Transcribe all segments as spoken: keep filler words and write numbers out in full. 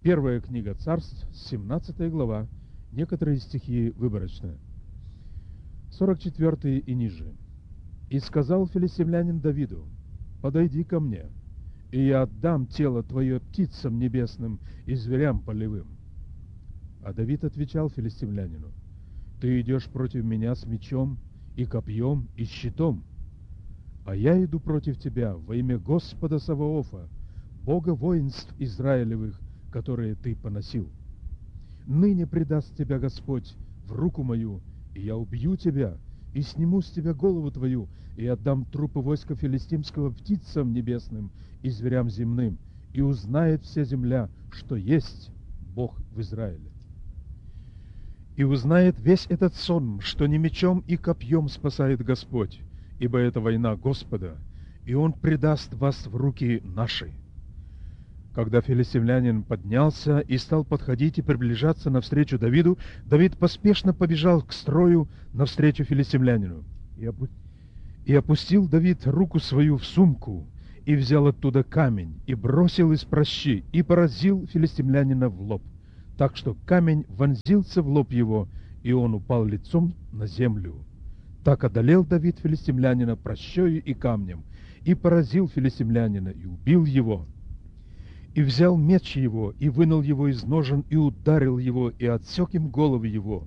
Первая книга Царств, семнадцатая глава, некоторые стихи выборочные. сорок четвёртый и ниже. «И сказал филистимлянин Давиду: подойди ко мне, и я отдам тело твое птицам небесным и зверям полевым». А Давид отвечал филистимлянину: ты идешь против меня с мечом и копьем и щитом, а я иду против тебя во имя Господа Саваофа, Бога воинств Израилевых, которые ты поносил. Ныне предаст тебя Господь в руку мою, и я убью тебя, и сниму с тебя голову твою, и отдам трупы войска филистимского птицам небесным и зверям земным, и узнает вся земля, что есть Бог в Израиле. И узнает весь этот сон, что не мечом и копьем спасает Господь, ибо это война Господа, и Он предаст вас в руки наши. Когда филистимлянин поднялся и стал подходить и приближаться навстречу Давиду, Давид поспешно побежал к строю навстречу филистимлянину. И, опу... и опустил Давид руку свою в сумку, и взял оттуда камень, и бросил из пращи, и поразил филистимлянина в лоб, так что камень вонзился в лоб его, и он упал лицом на землю. Так одолел Давид филистимлянина пращою и камнем, и поразил филистимлянина, и убил его. И взял меч его, и вынул его из ножен, и ударил его, и отсек им голову его.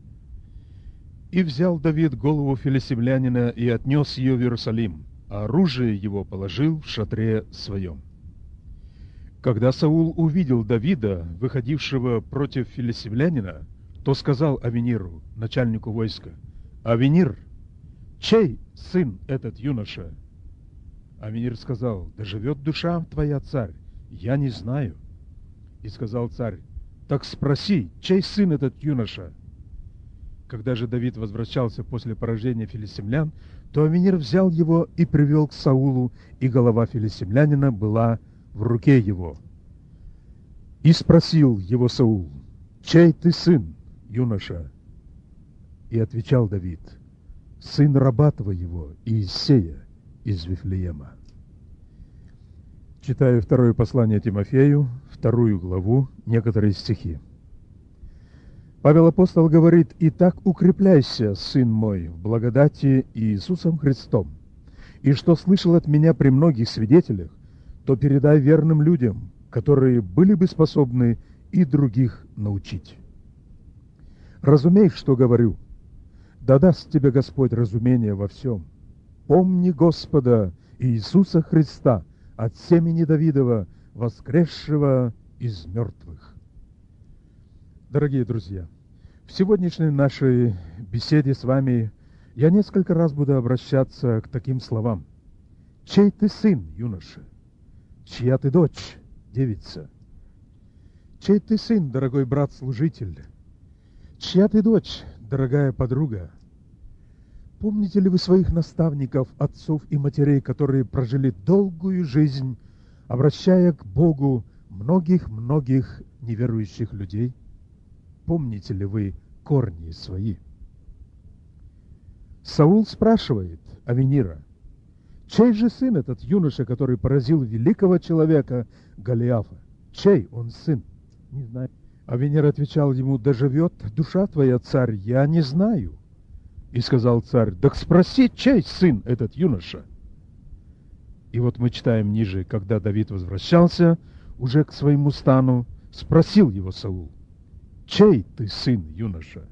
И взял Давид голову филистимлянина, и отнес ее в Иерусалим, а оружие его положил в шатре своем. Когда Саул увидел Давида, выходившего против филистимлянина, то сказал Авениру, начальнику войска: «Авенир, чей сын этот юноша?» Авенир сказал: «Да живет душа твоя, царь, я не знаю». И сказал царь: «Так спроси, чей сын этот юноша?» Когда же Давид возвращался после поражения филистимлян, то Авенир взял его и привел к Саулу, и голова филистимлянина была в руке его. И спросил его Саул: «Чей ты сын, юноша?» И отвечал Давид: «Сын раба твоего Иессея из Вифлеема». Читаю второе послание Тимофею, вторую главу, некоторые стихи. Павел апостол говорит: «Итак укрепляйся, сын мой, в благодати Иисусом Христом, и что слышал от меня при многих свидетелях, то передай верным людям, которые были бы способны и других научить. Разумей, что говорю, да даст тебе Господь разумение во всем. Помни Господа Иисуса Христа, от семени Давидова, воскресшего из мертвых». Дорогие друзья, в сегодняшней нашей беседе с вами я несколько раз буду обращаться к таким словам: «Чей ты сын, юноша? Чья ты дочь, девица? Чей ты сын, дорогой брат-служитель? Чья ты дочь, дорогая подруга? Помните ли вы своих наставников, отцов и матерей, которые прожили долгую жизнь, обращая к Богу многих-многих неверующих людей? Помните ли вы корни свои?» Саул спрашивает Авенира: «Чей же сын этот юноша, который поразил великого человека Голиафа? Чей он сын?» «Не знаю». Авенир отвечал ему: «Да живет душа твоя, царь, я не знаю». И сказал царь: «Так спроси, чей сын этот юноша?» И вот мы читаем ниже: когда Давид возвращался уже к своему стану, спросил его Саул: «Чей ты сын, юноша?»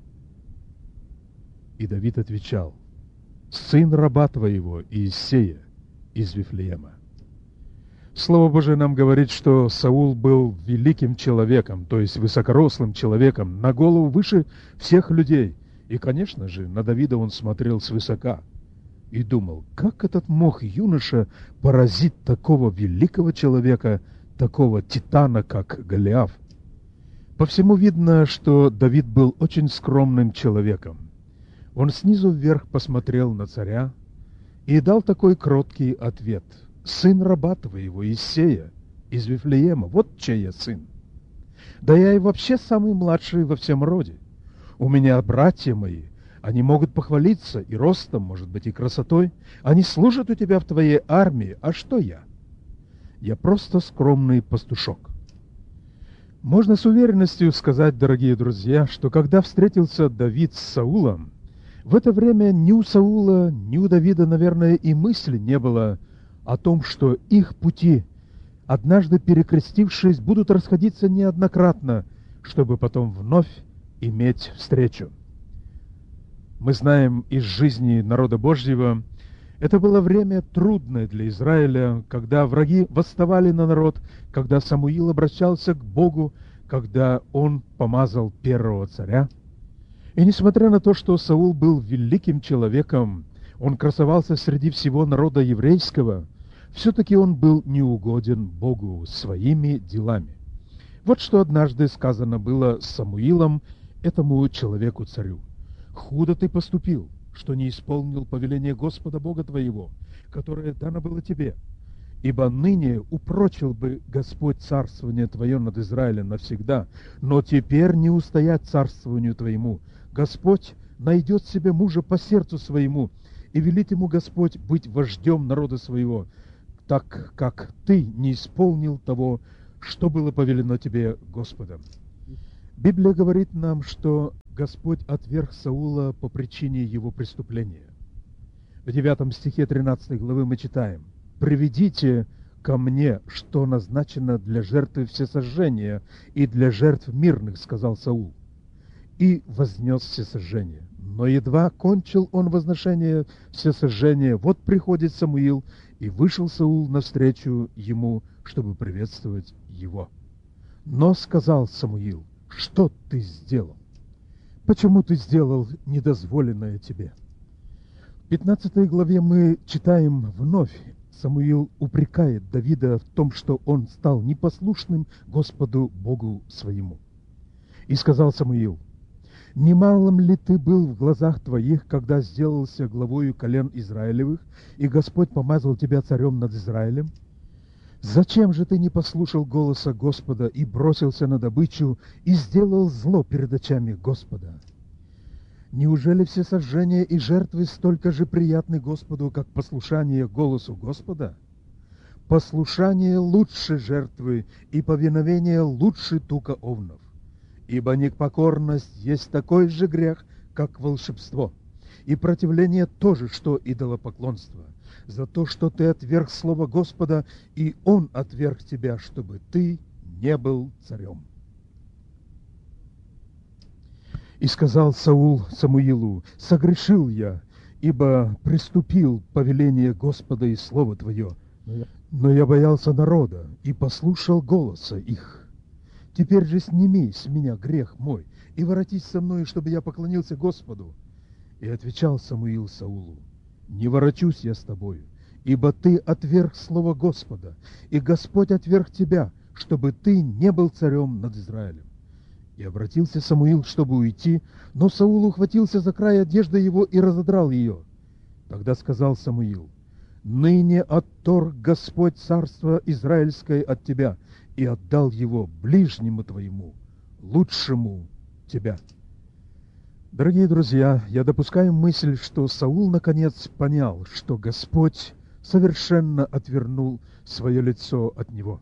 И Давид отвечал: «Сын раба твоего Иессея из Вифлеема». Слово Божие нам говорит, что Саул был великим человеком, то есть высокорослым человеком, на голову выше всех людей. И, конечно же, на Давида он смотрел свысока и думал: как этот мог юноша поразить такого великого человека, такого титана, как Голиаф? По всему видно, что Давид был очень скромным человеком. Он снизу вверх посмотрел на царя и дал такой кроткий ответ: «Сын раба твоего Иессея из Вифлеема, вот чей я сын. Да я и вообще самый младший во всем роде. У меня братья мои, они могут похвалиться и ростом, может быть, и красотой. Они служат у тебя в твоей армии, а что я? Я просто скромный пастушок». Можно с уверенностью сказать, дорогие друзья, что когда встретился Давид с Саулом, в это время ни у Саула, ни у Давида, наверное, и мысли не было о том, что их пути, однажды перекрестившись, будут расходиться неоднократно, чтобы потом вновь иметь встречу. Мы знаем из жизни народа Божьего, это было время трудное для Израиля, когда враги восставали на народ, когда Самуил обращался к Богу, когда он помазал первого царя. И несмотря на то, что Саул был великим человеком, он красовался среди всего народа еврейского, все-таки он был неугоден Богу своими делами. Вот что однажды сказано было Самуилом, этому человеку-царю: «Худо ты поступил, что не исполнил повеление Господа Бога твоего, которое дано было тебе. Ибо ныне упрочил бы Господь царствование твое над Израилем навсегда, но теперь не устоять царствованию твоему. Господь найдет себе мужа по сердцу своему, и велит ему Господь быть вождем народа своего, так как ты не исполнил того, что было повелено тебе Господом». Библия говорит нам, что Господь отверг Саула по причине его преступления. В девятом стихе тринадцатой главы мы читаем: «Приведите ко мне, что назначено для жертвы всесожжения и для жертв мирных, — сказал Саул, — и вознес всесожжение. Но едва кончил он возношение всесожжения, вот приходит Самуил, и вышел Саул навстречу ему, чтобы приветствовать его. Но сказал Самуил: что ты сделал? Почему ты сделал недозволенное тебе?» В пятнадцатой главе мы читаем вновь: Самуил упрекает Давида в том, что он стал непослушным Господу Богу своему. «И сказал Самуил: немалым ли ты был в глазах твоих, когда сделался главою колен Израилевых, и Господь помазал тебя царем над Израилем? Зачем же ты не послушал голоса Господа и бросился на добычу и сделал зло перед очами Господа? Неужели все сожжения и жертвы столько же приятны Господу, как послушание голосу Господа? Послушание лучше жертвы, и повиновение лучше тука овнов. Ибо непокорность есть такой же грех, как волшебство, и противление тоже, что идолопоклонство. За то, что ты отверг слово Господа, и Он отверг тебя, чтобы ты не был царем». И сказал Саул Самуилу: «Согрешил я, ибо приступил повеление Господа и слово твое, но я боялся народа и послушал голоса их. Теперь же сними с меня грех мой и воротись со мной, чтобы я поклонился Господу». И отвечал Самуил Саулу: «Не ворочусь я с тобою, ибо ты отверг слово Господа, и Господь отверг тебя, чтобы ты не был царем над Израилем». И обратился Самуил, чтобы уйти, но Саул ухватился за край одежды его и разодрал ее. Тогда сказал Самуил: «Ныне отторг Господь царство Израильское от тебя и отдал его ближнему твоему, лучшему тебя». Дорогие друзья, я допускаю мысль, что Саул наконец понял, что Господь совершенно отвернул свое лицо от него.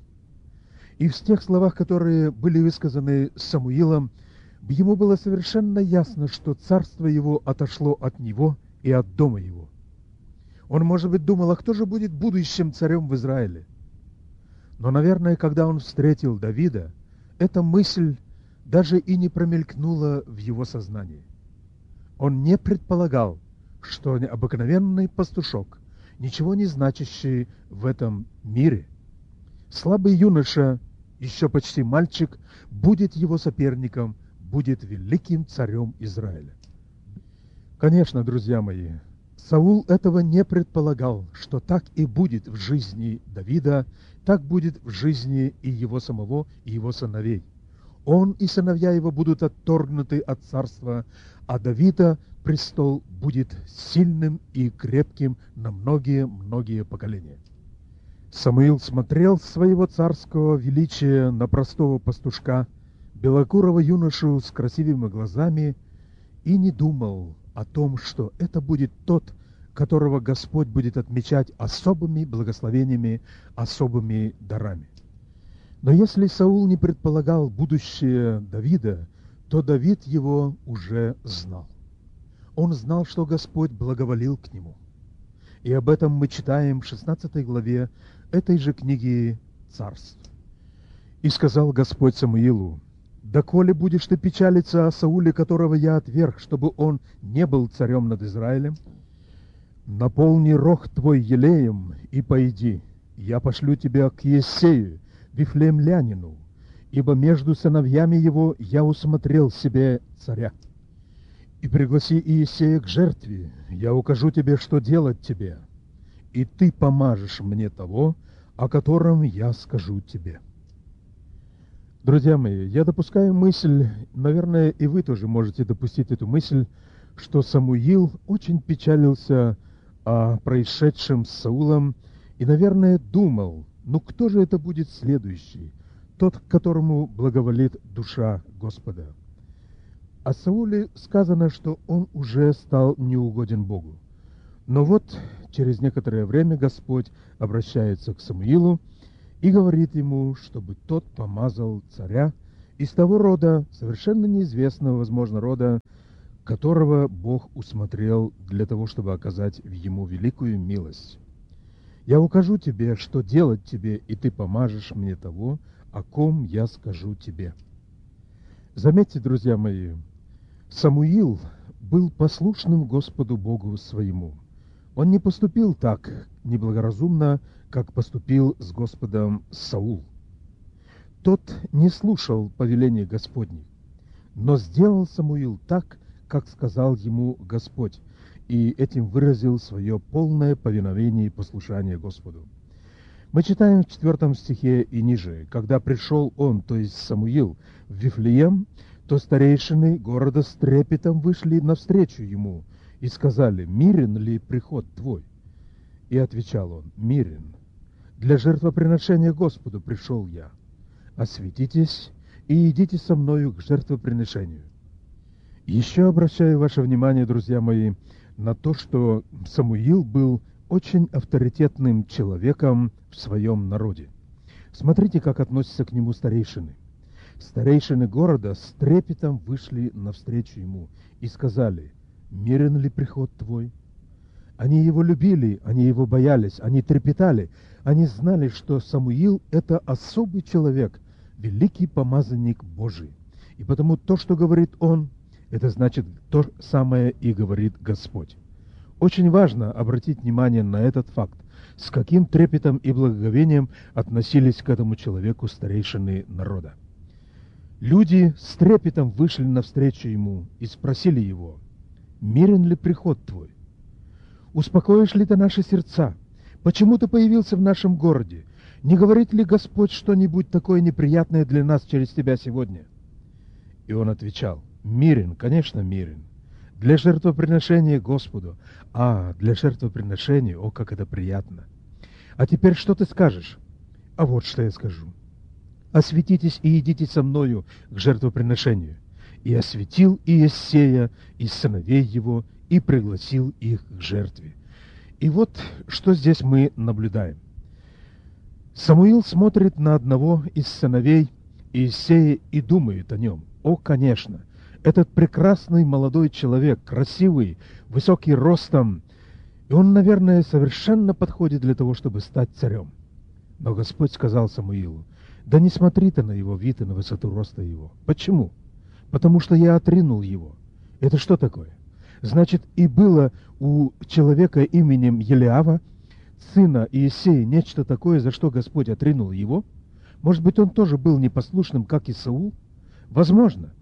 И в тех словах, которые были высказаны Самуилом, ему было совершенно ясно, что царство его отошло от него и от дома его. Он, может быть, думал: а кто же будет будущим царем в Израиле? Но, наверное, когда он встретил Давида, эта мысль даже и не промелькнула в его сознании. Он не предполагал, что обыкновенный пастушок, ничего не значащий в этом мире, слабый юноша, еще почти мальчик, будет его соперником, будет великим царем Израиля. Конечно, друзья мои, Саул этого не предполагал, что так и будет в жизни Давида, так будет в жизни и его самого, и его сыновей. Он и сыновья его будут отторгнуты от царства, а Давида престол будет сильным и крепким на многие-многие поколения. Самуил смотрел с своего царского величия на простого пастушка, белокурого юношу с красивыми глазами, и не думал о том, что это будет тот, которого Господь будет отмечать особыми благословениями, особыми дарами. Но если Саул не предполагал будущее Давида, то Давид его уже знал. Он знал, что Господь благоволил к нему. И об этом мы читаем в шестнадцатой главе этой же книги Царств. «И сказал Господь Самуилу: доколе будешь ты печалиться о Сауле, которого я отверг, чтобы он не был царем над Израилем? Наполни рог твой елеем и пойди, я пошлю тебя к Иессею, вифлеемлянину, ибо между сыновьями его я усмотрел себе царя. И пригласи Иессея к жертве, я укажу тебе, что делать тебе, и ты помажешь мне того, о котором я скажу тебе». Друзья мои, я допускаю мысль, наверное, и вы тоже можете допустить эту мысль, что Самуил очень печалился о происшедшем с Саулом и, наверное, думал, ну кто же это будет следующий, тот, которому благоволит душа Господа. О Сауле сказано, что он уже стал неугоден Богу. Но вот через некоторое время Господь обращается к Самуилу и говорит ему, чтобы тот помазал царя из того рода, совершенно неизвестного, возможно, рода, которого Бог усмотрел для того, чтобы оказать ему великую милость. «Я укажу тебе, что делать тебе, и ты помажешь мне того, о ком я скажу тебе». Заметьте, друзья мои, Самуил был послушным Господу Богу своему. Он не поступил так неблагоразумно, как поступил с Господом Саул. Тот не слушал повелений Господних, но сделал Самуил так, как сказал ему Господь, и этим выразил свое полное повиновение и послушание Господу. Мы читаем в четвертом стихе и ниже: «Когда пришел он, то есть Самуил, в Вифлеем, то старейшины города с трепетом вышли навстречу ему и сказали: мирен ли приход твой? И отвечал он: мирен. Для жертвоприношения Господу пришел я. Осветитесь и идите со мною к жертвоприношению». Еще обращаю ваше внимание, друзья мои, на то, что Самуил был очень авторитетным человеком в своем народе. Смотрите, как относятся к нему старейшины. Старейшины города с трепетом вышли навстречу ему и сказали: мирен ли приход твой? Они его любили, они его боялись, они трепетали, они знали, что Самуил – это особый человек, великий помазанник Божий. И потому то, что говорит он, это значит то самое и говорит Господь. Очень важно обратить внимание на этот факт, с каким трепетом и благоговением относились к этому человеку старейшины народа. Люди с трепетом вышли навстречу ему и спросили его: мирен ли приход твой? Успокоишь ли ты наши сердца? Почему ты появился в нашем городе? Не говорит ли Господь что-нибудь такое неприятное для нас через тебя сегодня? И он отвечал: мирен, конечно, мирен. Для жертвоприношения Господу. А, для жертвоприношения, о, как это приятно. А теперь что ты скажешь? А вот что я скажу. Осветитесь и идите со мною к жертвоприношению. И осветил Иессея и сыновей его, и пригласил их к жертве. И вот что здесь мы наблюдаем. Самуил смотрит на одного из сыновей Иессея и думает о нем: о, конечно, этот прекрасный молодой человек, красивый, высокий ростом, и он, наверное, совершенно подходит для того, чтобы стать царем. Но Господь сказал Самуилу: да не смотри ты на его вид и на высоту роста его. Почему? Потому что я отринул его. Это что такое? Значит, и было у человека именем Елиава, сына Иессея, нечто такое, за что Господь отринул его? Может быть, он тоже был непослушным, как и Саул? Возможно.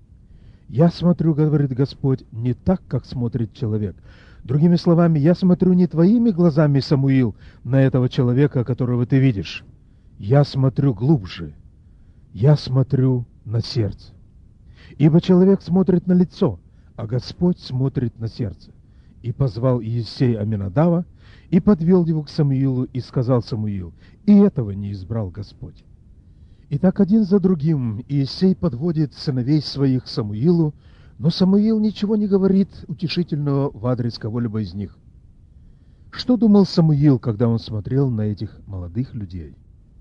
Я смотрю, говорит Господь, не так, как смотрит человек. Другими словами, я смотрю не твоими глазами, Самуил, на этого человека, которого ты видишь. Я смотрю глубже. Я смотрю на сердце. Ибо человек смотрит на лицо, а Господь смотрит на сердце. И позвал Иессей Аминадава, и подвел его к Самуилу, и сказал Самуил: и этого не избрал Господь. Итак, один за другим Иессей подводит сыновей своих к Самуилу, но Самуил ничего не говорит утешительного в адрес кого-либо из них. Что думал Самуил, когда он смотрел на этих молодых людей?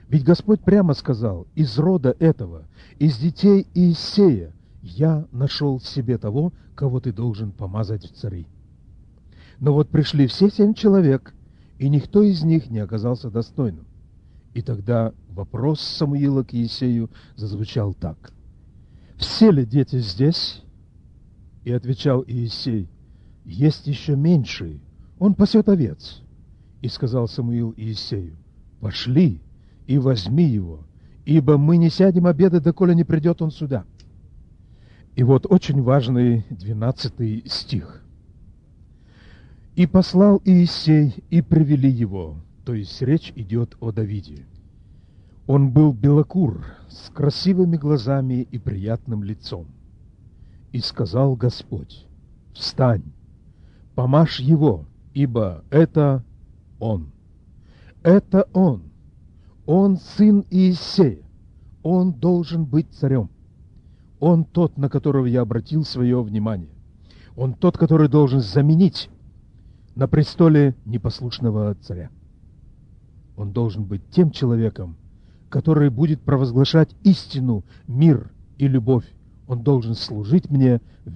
Ведь Господь прямо сказал: из рода этого, из детей Иисея, я нашел себе того, кого ты должен помазать в цари. Но вот пришли все семь человек, и никто из них не оказался достойным. И тогда вопрос Самуила к Иисею зазвучал так: «Все ли дети здесь?» И отвечал Иисей: «Есть еще меньший, он пасет овец». И сказал Самуил Иисею: «Пошли и возьми его, ибо мы не сядем обедать, доколе не придет он сюда». И вот очень важный двенадцатый стих. «И послал Иисей, и привели его». То есть речь идет о Давиде. Он был белокур, с красивыми глазами и приятным лицом. И сказал Господь: «Встань, помажь его, ибо это он». Это он. Он сын Иисея. Он должен быть царем. Он тот, на которого я обратил свое внимание. Он тот, который должен заменить на престоле непослушного царя. Он должен быть тем человеком, который будет провозглашать истину, мир и любовь. Он должен служить мне